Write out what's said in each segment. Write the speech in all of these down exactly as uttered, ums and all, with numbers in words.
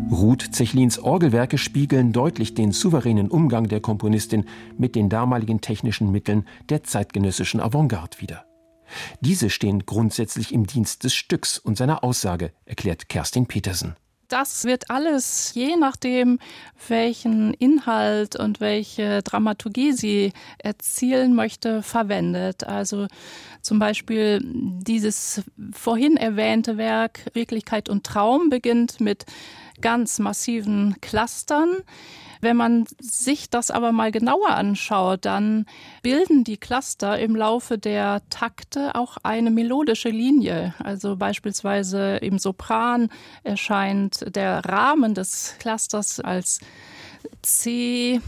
Ruth Zechlins Orgelwerke spiegeln deutlich den souveränen Umgang der Komponistin mit den damaligen technischen Mitteln der zeitgenössischen Avantgarde wider. Diese stehen grundsätzlich im Dienst des Stücks und seiner Aussage, erklärt Kerstin Petersen. Das wird alles, je nachdem, welchen Inhalt und welche Dramaturgie sie erzielen möchte, verwendet. Also zum Beispiel dieses vorhin erwähnte Werk Wirklichkeit und Traum beginnt mit ganz massiven Clustern. Wenn man sich das aber mal genauer anschaut, dann bilden die Cluster im Laufe der Takte auch eine melodische Linie. Also beispielsweise im Sopran erscheint der Rahmen des Clusters als C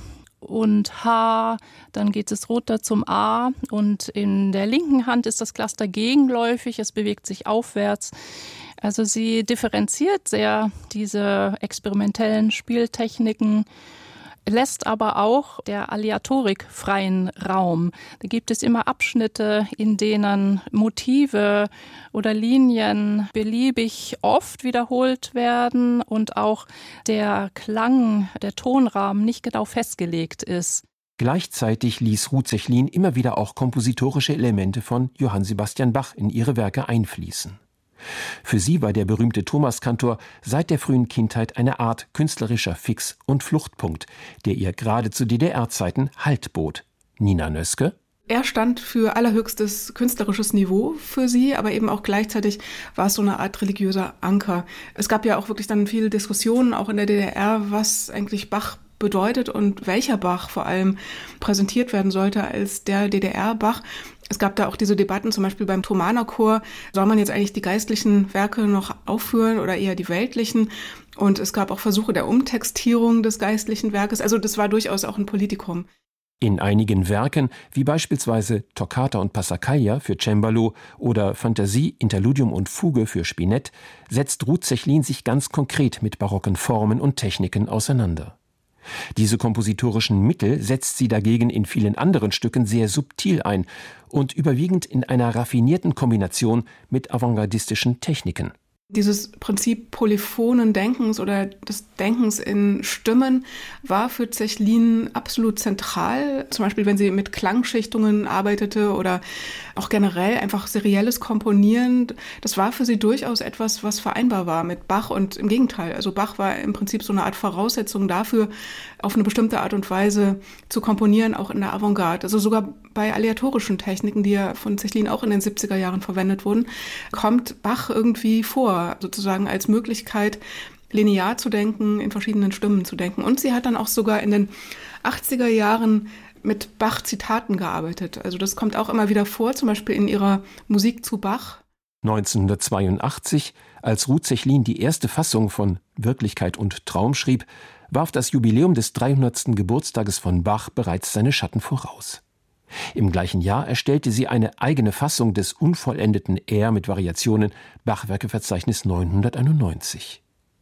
und H, dann geht es runter zum A und in der linken Hand ist das Cluster gegenläufig, es bewegt sich aufwärts. Also sie differenziert sehr diese experimentellen Spieltechniken, lässt aber auch der Aleatorik freien Raum. Da gibt es immer Abschnitte, in denen Motive oder Linien beliebig oft wiederholt werden und auch der Klang, der Tonrahmen nicht genau festgelegt ist. Gleichzeitig ließ Ruth Zechlin immer wieder auch kompositorische Elemente von Johann Sebastian Bach in ihre Werke einfließen. Für sie war der berühmte Thomaskantor seit der frühen Kindheit eine Art künstlerischer Fix- und Fluchtpunkt, der ihr gerade zu D D R-Zeiten Halt bot. Nina Nöske: Er stand für allerhöchstes künstlerisches Niveau für sie, aber eben auch gleichzeitig war es so eine Art religiöser Anker. Es gab ja auch wirklich dann viele Diskussionen, auch in der D D R, was eigentlich Bach bedeutet und welcher Bach vor allem präsentiert werden sollte als der D D R-Bach. Es gab da auch diese Debatten, zum Beispiel beim Thomanerchor, soll man jetzt eigentlich die geistlichen Werke noch aufführen oder eher die weltlichen? Und es gab auch Versuche der Umtextierung des geistlichen Werkes. Also das war durchaus auch ein Politikum. In einigen Werken, wie beispielsweise Toccata und Passacaglia für Cembalo oder Fantasie, Interludium und Fuge für Spinett, setzt Ruth Zechlin sich ganz konkret mit barocken Formen und Techniken auseinander. Diese kompositorischen Mittel setzt sie dagegen in vielen anderen Stücken sehr subtil ein und überwiegend in einer raffinierten Kombination mit avantgardistischen Techniken. Dieses Prinzip polyphonen Denkens oder des Denkens in Stimmen war für Zechlin absolut zentral. Zum Beispiel, wenn sie mit Klangschichtungen arbeitete oder auch generell einfach serielles Komponieren. Das war für sie durchaus etwas, was vereinbar war mit Bach und im Gegenteil. Also Bach war im Prinzip so eine Art Voraussetzung dafür, auf eine bestimmte Art und Weise zu komponieren, auch in der Avantgarde. Also sogar bei aleatorischen Techniken, die ja von Zechlin auch in den siebziger Jahren verwendet wurden, kommt Bach irgendwie vor, sozusagen als Möglichkeit, linear zu denken, in verschiedenen Stimmen zu denken. Und sie hat dann auch sogar in den achtziger Jahren mit Bach-Zitaten gearbeitet. Also das kommt auch immer wieder vor, zum Beispiel in ihrer Musik zu Bach. neunzehnhundertzweiundachtzig, als Ruth Zechlin die erste Fassung von Wirklichkeit und Traum schrieb, warf das Jubiläum des dreihundertsten Geburtstages von Bach bereits seine Schatten voraus. Im gleichen Jahr erstellte sie eine eigene Fassung des unvollendeten R mit Variationen, Bachwerkeverzeichnis neunhunderteinundneunzig.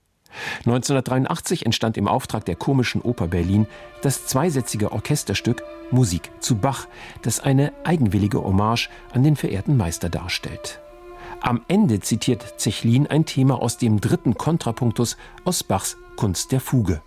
neunzehnhundertdreiundachtzig entstand im Auftrag der Komischen Oper Berlin das zweisätzige Orchesterstück Musik zu Bach, das eine eigenwillige Hommage an den verehrten Meister darstellt. Am Ende zitiert Zechlin ein Thema aus dem dritten Kontrapunktus aus Bachs Kunst der Fuge.